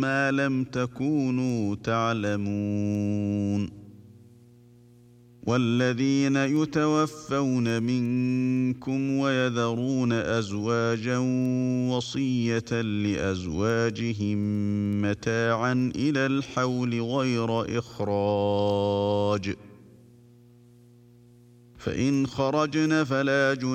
ما لم تكونوا تعلمون. والذين يتوفون منكم ويذرون أزواجا وصية لأزواجهم متاعا إلى الحول غير إخراج، فإن خرجن فلا جناح